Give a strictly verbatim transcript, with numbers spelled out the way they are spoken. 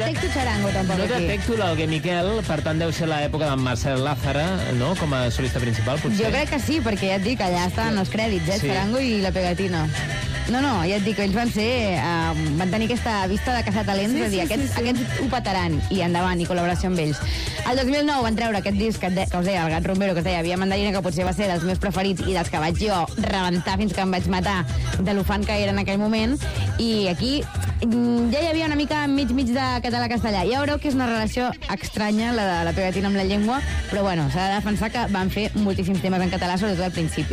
detecto charango, tampoc, No aquí. detecto l'Alguer Miquel, per tant deu ser l'època d'en Marcel Lázara, no?, com a solista principal, potser. Jo crec que sí, perquè ja et dic, allà estaven els crèdits, eh? Sí. Charango i la pegatina. No, no, ja et dic, ells van ser... Uh, van tenir aquesta vista de caçar talents, Sí, de dir, sí, aquests, sí, sí. aquests ho petaran, i endavant, i col·laboració amb ells. El dos mil nou van treure aquest disc que, de, que us deia, el Gat Rumbero, que es deia Via Mandarina, que potser va ser dels meus preferits i dels que vaig jo rebentar fins que em vaig matar de lo fan que era en aquell moment, i aquí mm, ja hi havia una mica mig-mig de català-castellà. Ja veureu que és una relació estranya, la de la pegatina amb la llengua, però bueno, s'ha de defensar que van fer moltíssims temes en català, sobretot al principi.